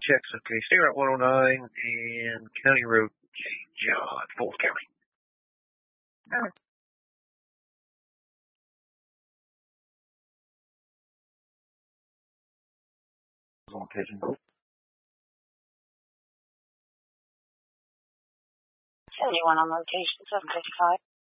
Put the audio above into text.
checks. Okay, State Route 109 and County Road John, Fulton County. Okay. On Pigeon. 71 on location, 755.